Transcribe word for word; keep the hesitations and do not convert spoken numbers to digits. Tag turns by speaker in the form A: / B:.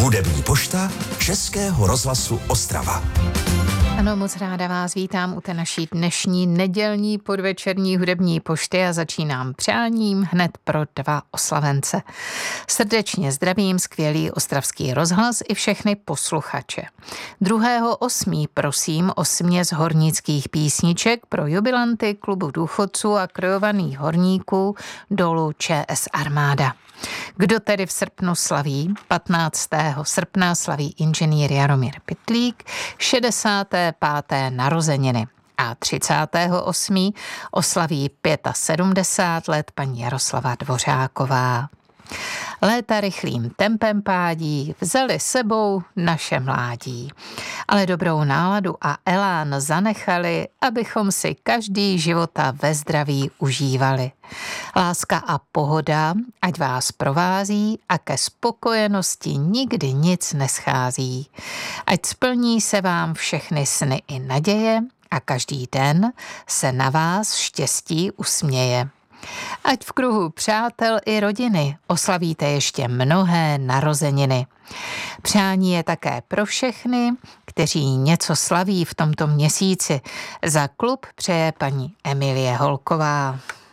A: Hudební pošta Českého rozhlasu Ostrava.
B: Ano, moc ráda vás vítám u té naší dnešní nedělní podvečerní hudební pošty a začínám přáním hned pro dva oslavence. Srdečně zdravím skvělý ostravský rozhlas i všechny posluchače. druhého osmého prosím o směs hornických písniček pro jubilanty klubu důchodců a krojovaných horníků dolu Č S Armáda. Kdo tedy v srpnu slaví? patnáctého srpna slaví inženýr Jaromír Pytlík šedesáté páté narozeniny a třicátého osmého oslaví sedmdesát pět let paní Jaroslava Dvořáková. Léta rychlým tempem pádí, vzali sebou naše mládí. Ale dobrou náladu a elán zanechali, abychom si každý života ve zdraví užívali. Láska a pohoda, ať vás provází a ke spokojenosti nikdy nic neschází. Ať splní se vám všechny sny i naděje a každý den se na vás štěstí usměje. Ať v kruhu přátel i rodiny oslavíte ještě mnohé narozeniny. Přání je také pro všechny, kteří něco slaví v tomto měsíci. Za klub přeje paní Emilie Holková.